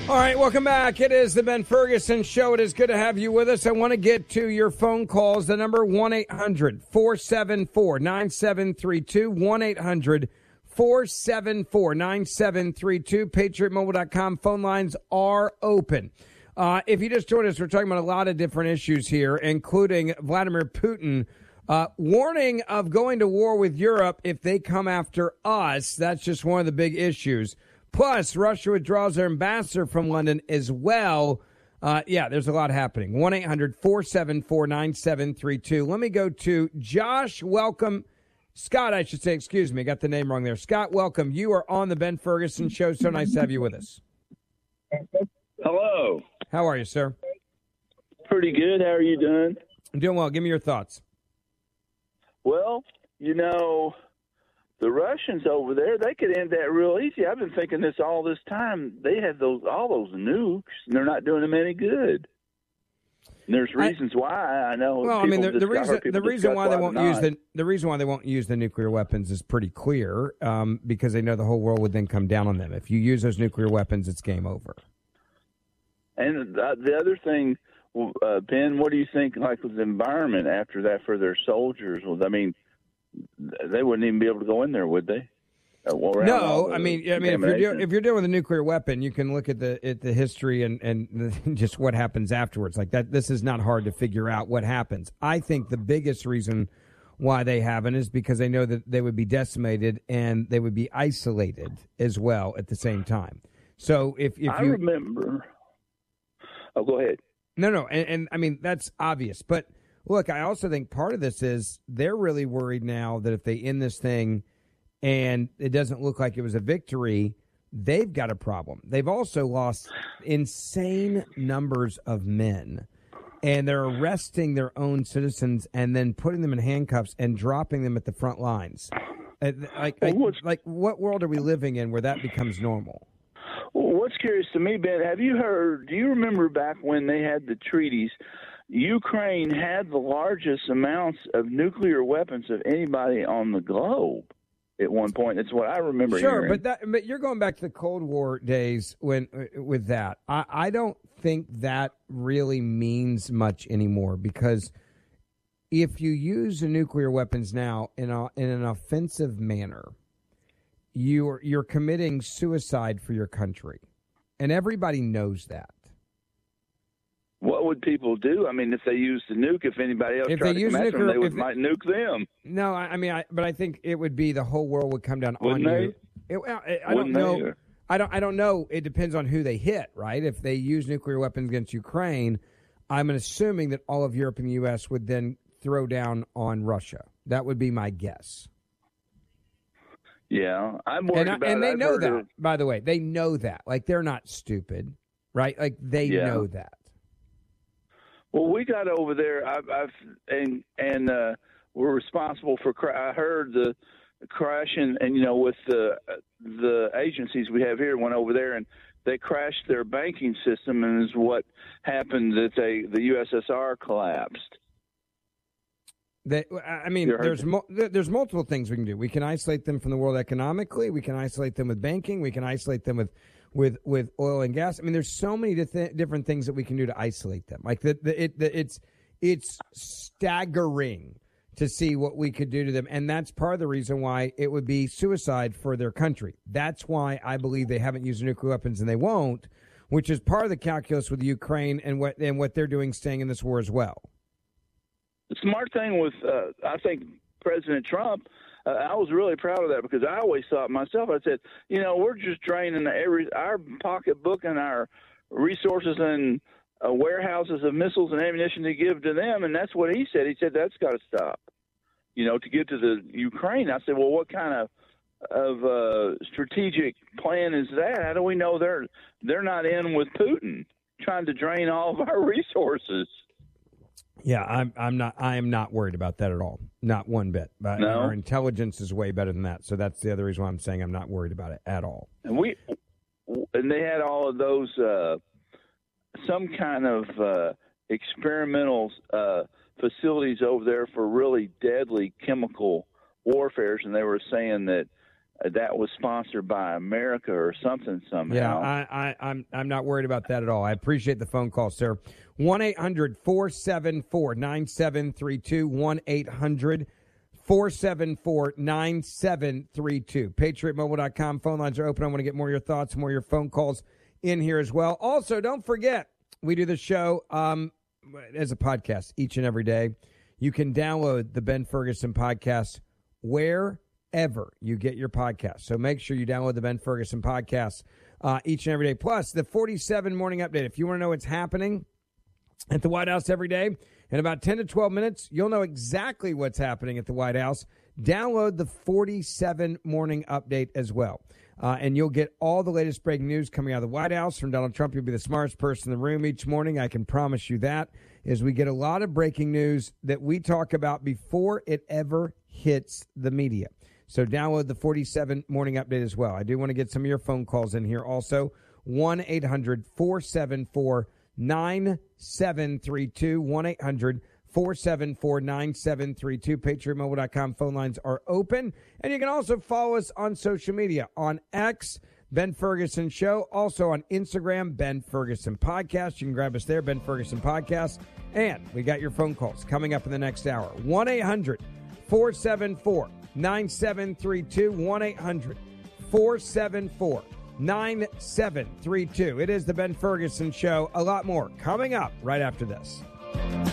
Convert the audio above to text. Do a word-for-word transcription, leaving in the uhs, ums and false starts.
All right, welcome back. It is the Ben Ferguson Show. It is good to have you with us. I want to get to your phone calls. The number one eight hundred four seven four nine seven three two, one eight hundred four seven four nine seven three two. patriot mobile dot com phone lines are open. Uh, if you just joined us, we're talking about a lot of different issues here, including Vladimir Putin uh, warning of going to war with Europe if they come after us. That's just one of the big issues. Plus, Russia withdraws their ambassador from London as well. Uh, yeah, there's a lot happening. one eight hundred four seven four nine seven three two. Let me go to Josh. Welcome. Scott, I should say. Excuse me. Got the name wrong there. Scott, welcome. You are on the Ben Ferguson Show. So nice to have you with us. Hello. How are you, sir? Pretty good. How are you doing? I'm doing well. Give me your thoughts. Well, you know, the Russians over there, they could end that real easy. I've been thinking this all this time. They had those all those nukes, and they're not doing them any good. And there's reasons I, why. I know. Well, I mean, the, the reason the reason why they won't not. use the the reason why they won't use the nuclear weapons is pretty clear, um, because they know the whole world would then come down on them. If you use those nuclear weapons, it's game over. And the, the other thing, uh, Ben, what do you think? Like with the environment after that for their soldiers? Well, I mean. They wouldn't even be able to go in there, would they? Uh, no, I mean, I mean, if you're deal, if you're dealing with a nuclear weapon, you can look at the at the history and and just what happens afterwards. Like that, this is not hard to figure out what happens. I think the biggest reason why they haven't is because they know that they would be decimated and they would be isolated as well at the same time. So if if I you remember, oh, go ahead. No, no, and, and I mean that's obvious, but. Look, I also think part of this is they're really worried now that if they end this thing and it doesn't look like it was a victory, they've got a problem. They've also lost insane numbers of men, and they're arresting their own citizens and then putting them in handcuffs and dropping them at the front lines. Like, like, like what world are we living in where that becomes normal? Well, what's curious to me, Ben, have you heard, do you remember back when they had the treaties, Ukraine had the largest amounts of nuclear weapons of anybody on the globe at one point. That's what I remember Sure, hearing. but that, but you're going back to the Cold War days when with that. I, I don't think that really means much anymore because if you use the nuclear weapons now in a, in an offensive manner, you're you're committing suicide for your country, and everybody knows that. What would people do? I mean, if they use the nuke, if anybody else if tried they to use come nuclear, after them, they would, they, might nuke them. No, I, I mean, I, but I think it would be the whole world would come down Wouldn't on they? you. It, well, I, I don't Wouldn't know. They? I don't. I don't know. It depends on who they hit, right? If they use nuclear weapons against Ukraine, I'm assuming that all of Europe and the U S would then throw down on Russia. That would be my guess. Yeah, I'm worried and, I, about and they I've know that. Of, by the way, they know that. Like they're not stupid, right? Like they yeah. know that. Well, we got over there, I've, I've and and uh, we're responsible for. I heard the crash, and, and you know, with the the agencies we have here, went over there and they crashed their banking system, and is what happened that they the U S S R collapsed. They, I mean, there's mo- there's multiple things we can do. We can isolate them from the world economically. We can isolate them with banking. We can isolate them with. With with oil and gas, I mean, there's so many th- different things that we can do to isolate them. Like the, the, it, the, it's it's staggering to see what we could do to them, and that's part of the reason why it would be suicide for their country. That's why I believe they haven't used nuclear weapons, and they won't, which is part of the calculus with Ukraine and what and what they're doing, staying in this war as well. The smart thing with, uh, I think, President Trump. Uh, I was really proud of that because I always thought myself, I said, you know, we're just draining every our pocketbook and our resources and uh, warehouses of missiles and ammunition to give to them. And that's what he said. He said, that's got to stop, you know, to give to the Ukraine. I said, well, what kind of of uh, strategic plan is that? How do we know they're they're not in with Putin trying to drain all of our resources? Yeah, I'm. I'm not. I am not worried about that at all. Not one bit. But no. Our intelligence is way better than that. So that's the other reason why I'm saying I'm not worried about it at all. And we, and they had all of those, uh, some kind of uh, experimental uh, facilities over there for really deadly chemical warfares, and they were saying that that was sponsored by America or something somehow. Yeah, I, I, I'm I'm not worried about that at all. I appreciate the phone call, sir. one eight hundred four seven four nine seven three two. one eight hundred four seven four nine seven three two. Patriot Mobile dot com. Phone lines are open. I want to get more of your thoughts, more of your phone calls in here as well. Also, don't forget, we do the show um, as a podcast each and every day. You can download the Ben Ferguson podcast wherever you get your podcast. So make sure you download the Ben Ferguson podcast uh, each and every day. Plus, the forty-seven morning update. If you want to know what's happening at the White House every day, in about ten to twelve minutes, you'll know exactly what's happening at the White House. Download the forty-seven morning update as well. Uh, and you'll get all the latest breaking news coming out of the White House from Donald Trump. You'll be the smartest person in the room each morning. I can promise you that. Is we get a lot of breaking news that we talk about before it ever hits the media. So download the forty-seven morning update as well. I do want to get some of your phone calls in here also. one eight hundred four seven four nine seven three two. one eight hundred four seven four nine seven three two. Patriot Mobile dot com phone lines are open. And you can also follow us on social media. On X, Ben Ferguson Show. Also on Instagram, Ben Ferguson Podcast. You can grab us there, Ben Ferguson Podcast. And we got your phone calls coming up in the next hour. one eight hundred four seven four nine seven three two. one eight hundred four seven four nine seven three two. It is the Ben Ferguson Show. A lot more coming up right after this.